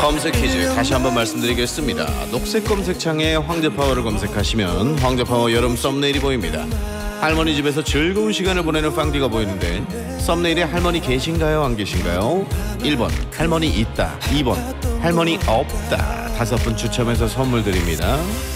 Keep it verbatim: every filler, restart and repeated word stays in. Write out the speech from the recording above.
검색 퀴즈 다시 한번 말씀드리겠습니다. 녹색 검색창에 황제파워를 검색하시면 황제파워 여름 썸네일이 보입니다. 할머니 집에서 즐거운 시간을 보내는 빵디가 보이는데 썸네일에 할머니 계신가요, 안 계신가요? 일 번 할머니 있다, 이 번 할머니 없다. 다섯 분 추첨해서 선물 드립니다.